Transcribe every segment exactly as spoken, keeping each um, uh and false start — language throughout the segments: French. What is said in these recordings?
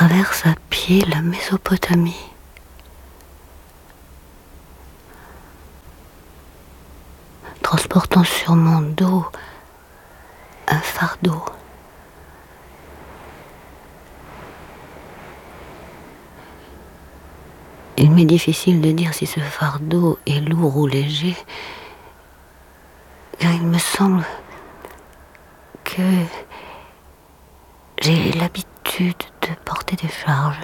traverse à pied la Mésopotamie. Transportant sur mon dos un fardeau. Il m'est difficile de dire si ce fardeau est lourd ou léger, car il me semble que j'ai l'habitude de porter des charges,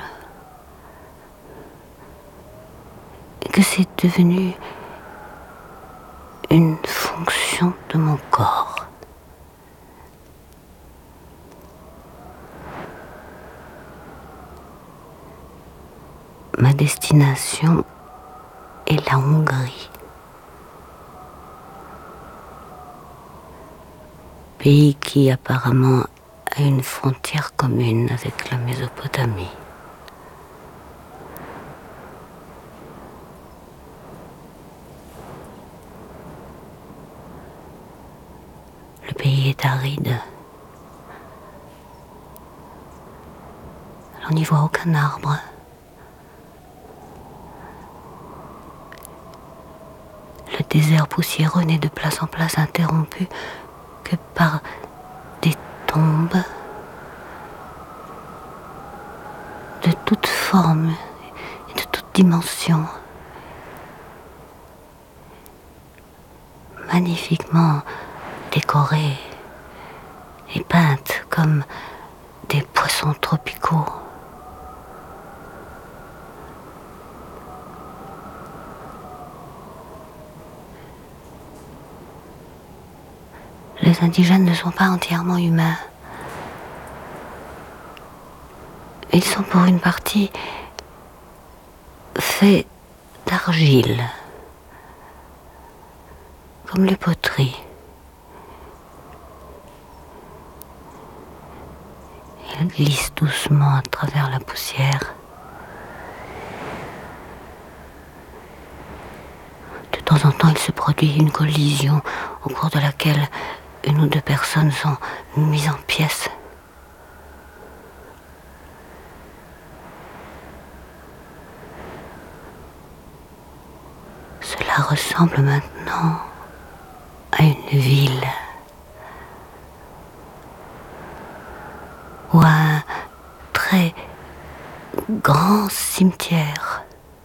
et que c'est devenu une fonction de mon corps. Ma destination est la Hongrie, pays qui apparemment a une frontière commune avec la Mésopotamie. Le pays est aride. On n'y voit aucun arbre. Le désert poussiéreux n'est de place en place interrompu que par des tombes de toutes formes et de toutes dimensions, magnifiquement décorées et peintes comme des poissons tropicaux. Les indigènes ne sont pas entièrement humains. Ils sont pour une partie faits d'argile, comme les poteries. Ils glissent doucement à travers la poussière. De temps en temps, il se produit une collision au cours de laquelle une ou deux personnes sont mises en pièces. Cela ressemble maintenant à une ville ou à un très grand cimetière.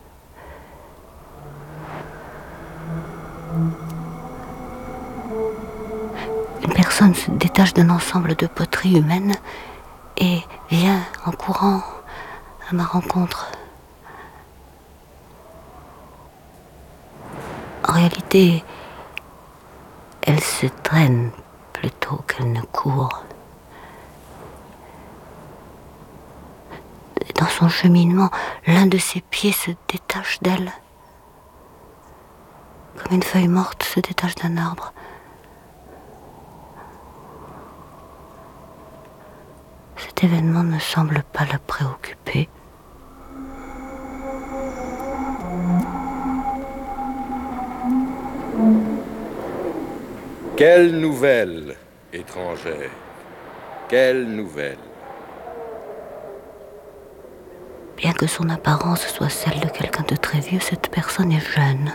Une personne se détache d'un ensemble de poteries humaines et vient en courant à ma rencontre. En réalité, elle se traîne plutôt qu'elle ne court. Dans son cheminement, l'un de ses pieds se détache d'elle, comme une feuille morte se détache d'un arbre. Cet événement ne semble pas la préoccuper. Quelle nouvelle, étrangère? Quelle nouvelle? Bien que son apparence soit celle de quelqu'un de très vieux, cette personne est jeune.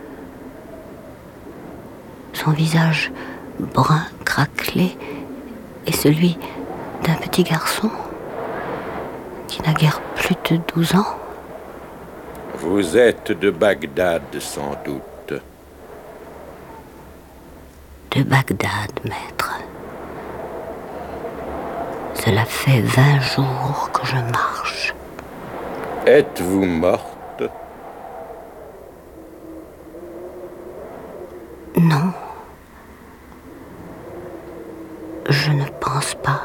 Son visage brun craquelé est celui d'un petit garçon qui n'a guère plus de douze ans. Vous êtes de Bagdad, sans doute. De Bagdad, maître. Cela fait vingt jours que je marche. Êtes-vous morte? Non. Je ne pense pas.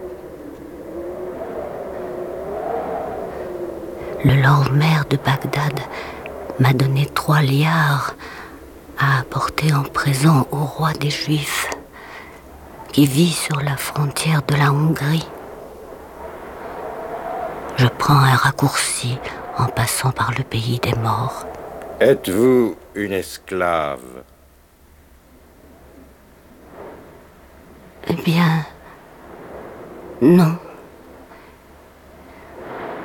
Le Lord Maire de Bagdad m'a donné trois liards à apporter en présent au roi des Juifs, qui vit sur la frontière de la Hongrie. Je prends un raccourci en passant par le pays des morts. Êtes-vous une esclave? Eh bien, non.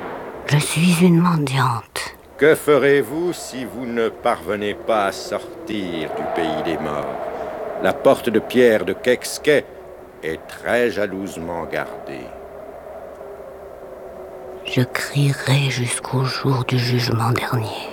Je suis une mendiante. Que ferez-vous si vous ne parvenez pas à sortir du pays des morts? La porte de pierre de Kekske est très jalousement gardée. Je crierai jusqu'au jour du jugement dernier.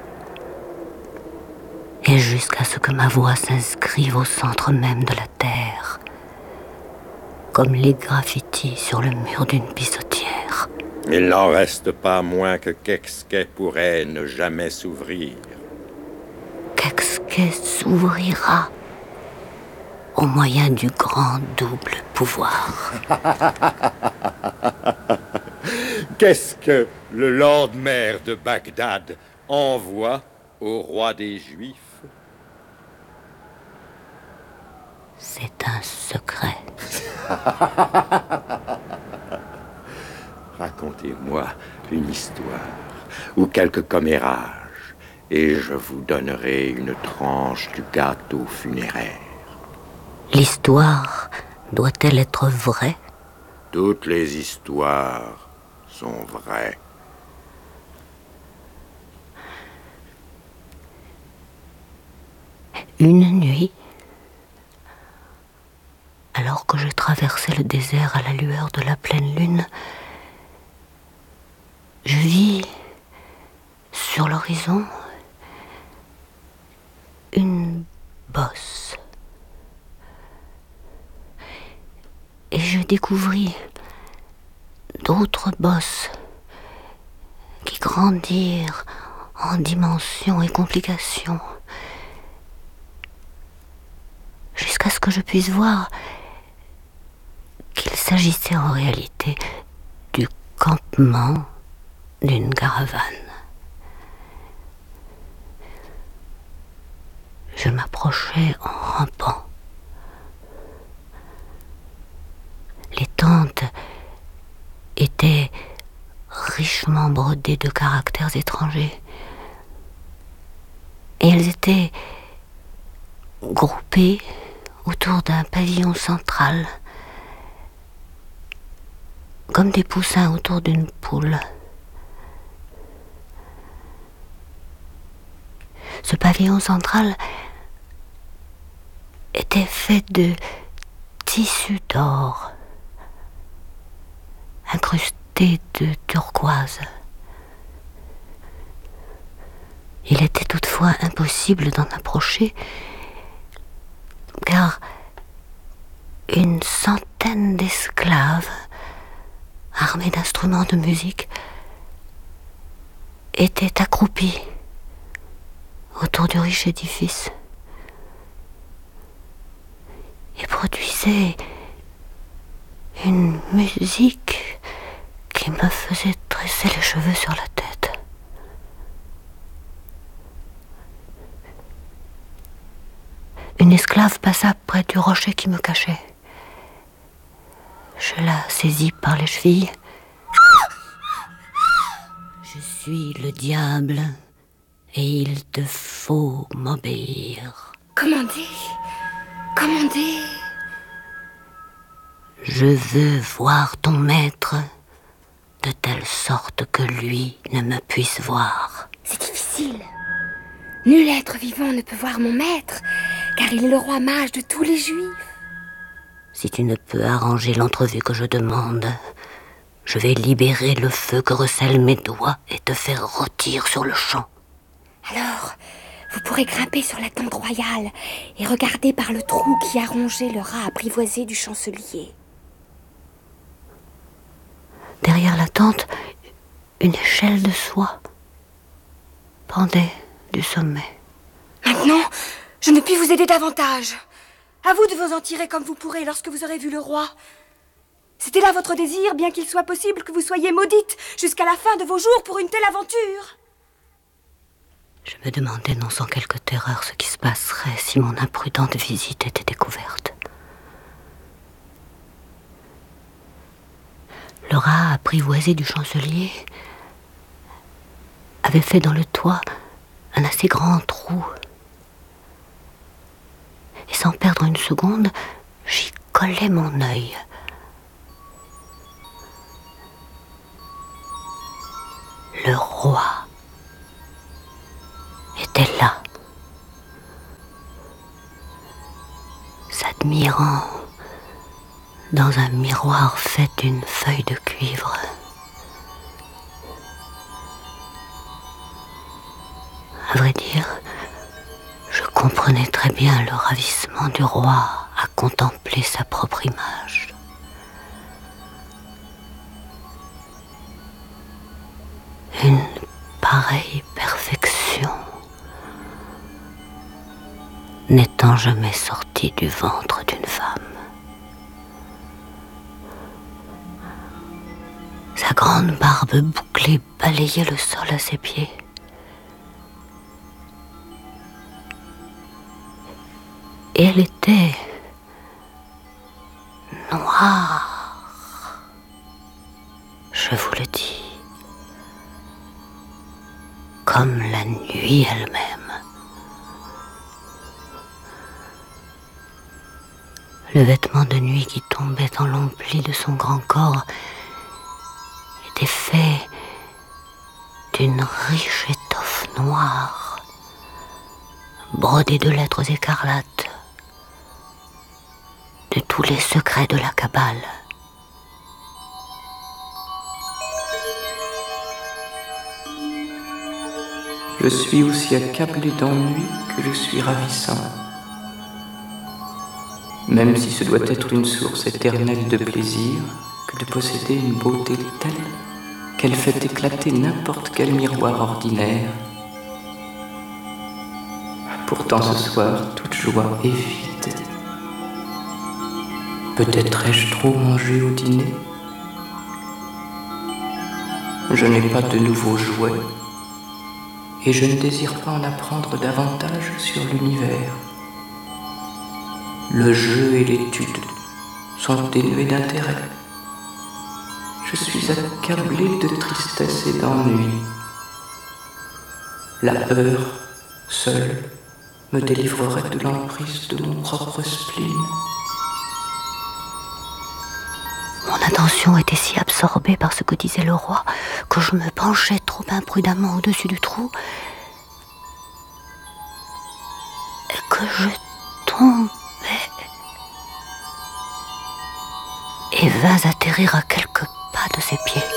Et jusqu'à ce que ma voix s'inscrive au centre même de la terre, comme les graffitis sur le mur d'une pissotière. Il n'en reste pas moins que Kekske pourrait ne jamais s'ouvrir. Kekske s'ouvrira au moyen du grand double pouvoir. Qu'est-ce que le Lord Maire de Bagdad envoie au roi des Juifs? C'est un secret. Racontez-moi une histoire ou quelque commérage, et je vous donnerai une tranche du gâteau funéraire. L'histoire doit-elle être vraie? Toutes les histoires sont vraies. Une nuit, alors que je traversais le désert à la lueur de la pleine lune, je vis sur l'horizon une bosse. Et je découvris d'autres bosses qui grandirent en dimensions et complications, jusqu'à ce que je puisse voir qu'il s'agissait en réalité du campement d'une caravane. Je m'approchais en rampant. Les tentes étaient richement brodées de caractères étrangers. Et elles étaient groupées autour d'un pavillon central, comme des poussins autour d'une poule. Ce pavillon central était fait de tissu d'or, incrusté de turquoise. Il était toutefois impossible d'en approcher, car une centaine d'esclaves, armés d'instruments de musique, étaient accroupis autour du riche édifice et produisaient une musique qui me faisait dresser les cheveux sur la tête. Une esclave passa près du rocher qui me cachait. Je la saisis par les chevilles. Je suis le diable et il te faut m'obéir. Commandez, commandez. Je veux voir ton maître de telle sorte que lui ne me puisse voir. C'est difficile. Nul être vivant ne peut voir mon maître, car il est le roi mage de tous les Juifs. Si tu ne peux arranger l'entrevue que je demande, je vais libérer le feu que recèlent mes doigts et te faire rôtir sur le champ. Alors, vous pourrez grimper sur la tente royale et regarder par le trou qui a rongé le rat apprivoisé du chancelier. Derrière la tente, une échelle de soie pendait du sommet. Maintenant, je ne puis vous aider davantage. À vous de vous en tirer comme vous pourrez lorsque vous aurez vu le roi. C'était là votre désir, bien qu'il soit possible que vous soyez maudite jusqu'à la fin de vos jours pour une telle aventure. Je me demandais non sans quelque terreur ce qui se passerait si mon imprudente visite était découverte. Le rat apprivoisé du chancelier avait fait dans le toit un assez grand trou. Et sans perdre une seconde, j'y collai mon œil. Le roi était là, s'admirant dans un miroir fait d'une feuille de cuivre. À vrai dire, je comprenais très bien le ravissement du roi à contempler sa propre image. Une pareille perfection n'étant jamais sortie du ventre d'une femme. Sa grande barbe bouclée balayait le sol à ses pieds. Et elle était noire, je vous le dis, comme la nuit elle-même. Le vêtement de nuit qui tombait en longs plis de son grand corps était fait d'une riche étoffe noire, brodée de lettres écarlates, de tous les secrets de la Kabbale. Je suis aussi accablé d'ennui que je suis ravissant. Même si ce doit être une source éternelle de plaisir que de posséder une beauté telle qu'elle fait éclater n'importe quel miroir ordinaire. Pourtant ce soir, toute joie est vide. Peut-être ai-je trop mangé au dîner? Je n'ai pas de nouveaux jouets et je ne désire pas en apprendre davantage sur l'univers. Le jeu et l'étude sont dénués d'intérêt. Je suis accablé de tristesse et d'ennui. La peur, seule, me délivrerait de l'emprise de mon propre spleen. Mon attention était si absorbée par ce que disait le roi que je me penchais trop imprudemment au-dessus du trou et que je tombais et vins atterrir à quelques pas de ses pieds.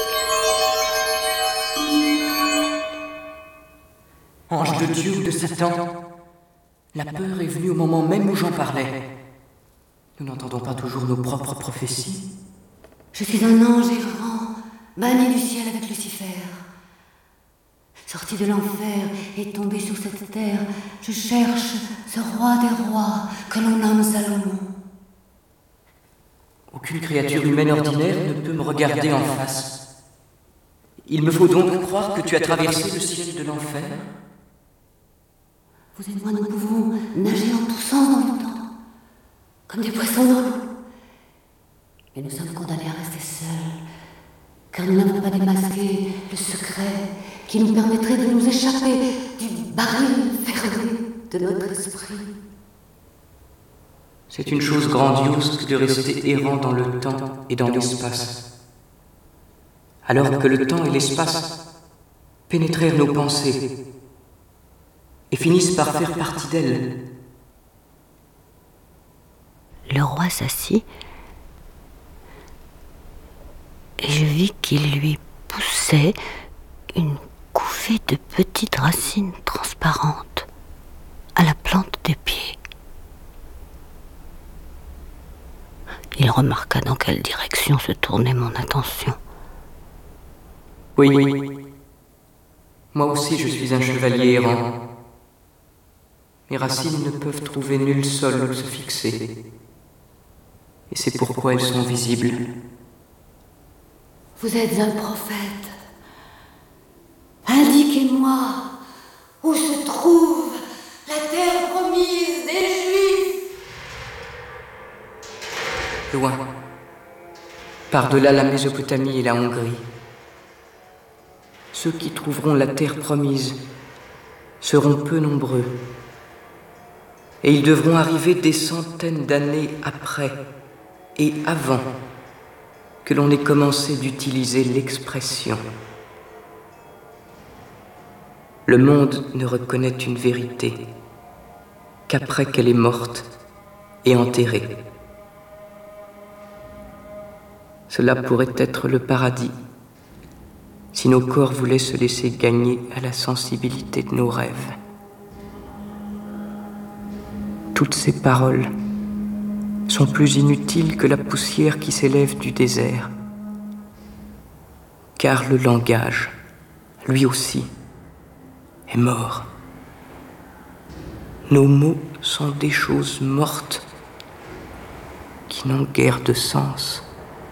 Ange de Dieu ou de Satan, la peur est venue au moment même où j'en parlais. Nous n'entendons pas toujours nos propres prophéties. Je suis un ange errant, banni du ciel avec Lucifer. Sorti de l'enfer et tombé sur cette terre, je cherche ce roi des rois que l'on nomme Salomon. Aucune créature humaine ordinaire ne peut me regarder en face. Il me faut donc croire que tu as traversé le ciel de l'enfer. Vous et moi, nous pouvons nager en tous sens dans le temps, comme des poissons dans l'eau. Mais nous sommes condamnés à rester seuls, car nous n'avons pas démasqué le secret qui nous permettrait de nous échapper du baril fermé de notre esprit. C'est une chose grandiose que de rester errant dans le temps et dans l'espace. Alors que le temps et l'espace pénétrèrent nos pensées et finissent par faire partie d'elles. Le roi s'assit et je vis qu'il lui poussait une couvée de petites racines transparentes à la plante des pieds. Il remarqua dans quelle direction se tournait mon attention. Oui, oui. Moi aussi je suis un chevalier errant. Mes racines ne peuvent trouver nul sol où se fixer. Et c'est pourquoi elles sont visibles. Vous êtes un prophète. Indiquez-moi où se trouve la terre promise des Juifs. Loin, par-delà la Mésopotamie et la Hongrie. Ceux qui trouveront la terre promise seront peu nombreux. Et ils devront arriver des centaines d'années après et avant que l'on ait commencé d'utiliser l'expression le monde ne reconnaît une vérité qu'après qu'elle est morte et enterrée. Cela pourrait être le paradis, si nos corps voulaient se laisser gagner à la sensibilité de nos rêves. Toutes ces paroles sont plus inutiles que la poussière qui s'élève du désert, car le langage, lui aussi, est mort. Nos mots sont des choses mortes qui n'ont guère de sens.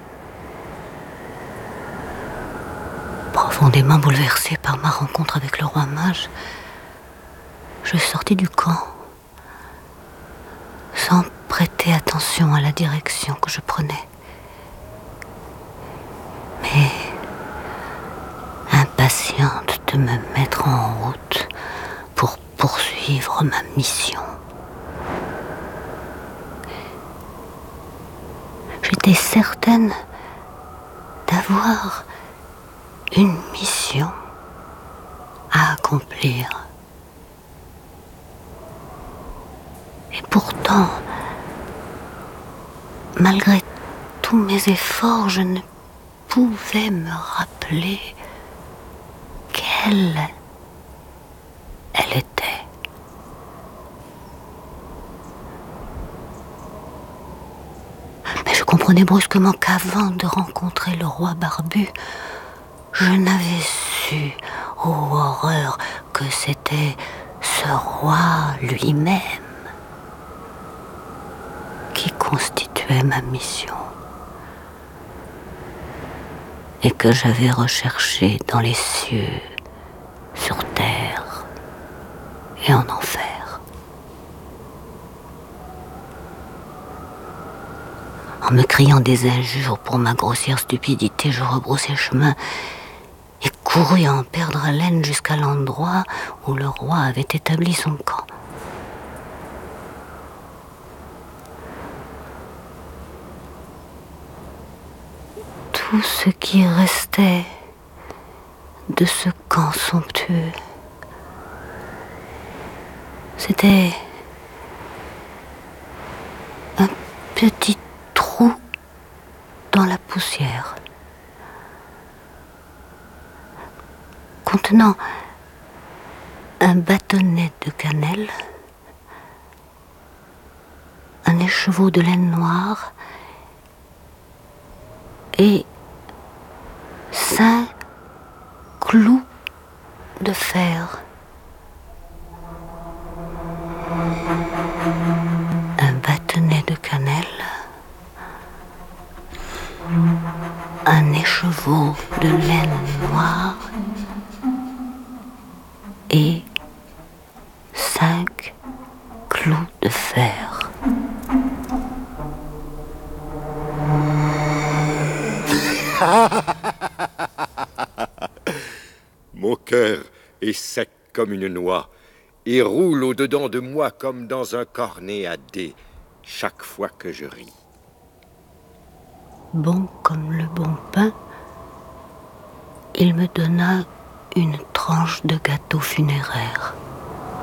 Profondément bouleversée par ma rencontre avec le roi mage, je sortis du camp sans prêter attention à la direction que je prenais. Mais impatiente de me mettre en route pour poursuivre ma mission. J'étais certaine d'avoir une mission à accomplir. Et pourtant, malgré tous mes efforts, je ne pouvais me rappeler quelle elle était. Mais je comprenais brusquement qu'avant de rencontrer le roi barbu, je n'avais su, ô horreur, que c'était ce roi lui-même qui constituait ma mission et que j'avais recherché dans les cieux, sur terre et en enfer. En me criant des injures pour ma grossière stupidité, je rebroussai chemin et courus à en perdre haleine jusqu'à l'endroit où le roi avait établi son camp. Tout ce qui restait de ce camp somptueux, c'était un petit trou dans la poussière, contenant un bâtonnet de cannelle, un écheveau de laine noire et cinq clous de fer. Un bâtonnet de cannelle, un écheveau de laine noire et cinq clous de fer. Mon cœur est sec comme une noix et roule au-dedans de moi comme dans un cornet à dés chaque fois que je ris. Bon comme le bon pain, il me donna une tranche de gâteau funéraire.